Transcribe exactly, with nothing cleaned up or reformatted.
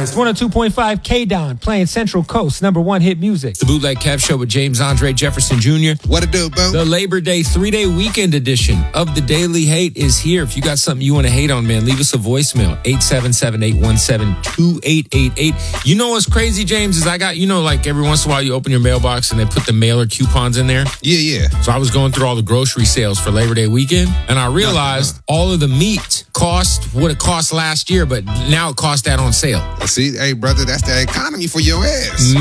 It's one oh two point five K-Don playing Central Coast number one hit music. The Bootleg Kev Show with James Andre Jefferson Junior What it do, bro? The Labor Day three-day weekend edition of The Daily Hate is here. If you got something you want to hate on, man, leave us a voicemail. eight seven seven, eight one seven, two eight eight eight. You know what's crazy, James, is I got, you know, like every once in a while you open your mailbox and they put the mailer coupons in there. Yeah, yeah. So I was going through all the grocery sales for Labor Day weekend, and I realized all of the meat cost what it cost last year, but now it costs that on sale. See, hey, brother, that's the economy for your ass.